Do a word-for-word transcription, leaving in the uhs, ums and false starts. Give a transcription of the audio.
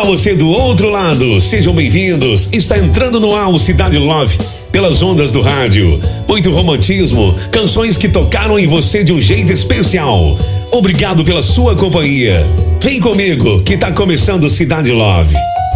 Olá, você do outro lado, sejam bem-vindos. Está entrando no ar o Cidade Love pelas ondas do rádio. Muito romantismo, canções que tocaram em você de um jeito especial. Obrigado pela sua companhia. Vem comigo que tá começando Cidade Love.